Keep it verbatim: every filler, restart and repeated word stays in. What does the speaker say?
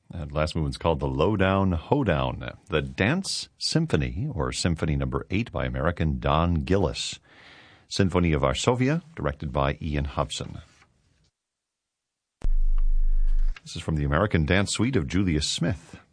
And last movement's called the Lowdown Hoedown, the Dance Symphony, or Symphony Number Eight by American Don Gillis. Symphony of Varsovia, directed by Ian Hobson. This is from the American Dance Suite of Julius Smith.